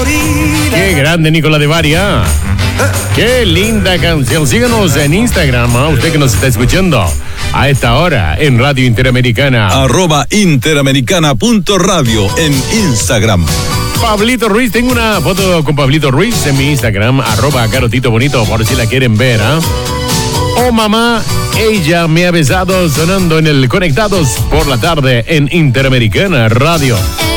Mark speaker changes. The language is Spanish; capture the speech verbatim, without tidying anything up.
Speaker 1: Qué grande, Nicolás de Varia. Qué linda canción. Síganos en Instagram, ¿eh? Usted que nos está escuchando a esta hora en Radio Interamericana.
Speaker 2: Arroba Interamericana punto radio en Instagram.
Speaker 1: Pablito Ruiz, tengo una foto con Pablito Ruiz en mi Instagram, arroba Carotito Bonito, por si la quieren ver, ¿ah? ¿eh? Oh mamá, ella me ha besado sonando en el Conectados por la tarde en Interamericana Radio.